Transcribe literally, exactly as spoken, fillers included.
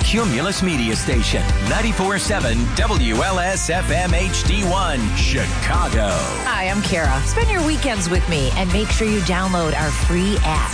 Cumulus Media Station, ninety-four point seven W L S F M H D one, Chicago. Hi, I'm Kara. Spend your weekends with me and make sure you download our free app.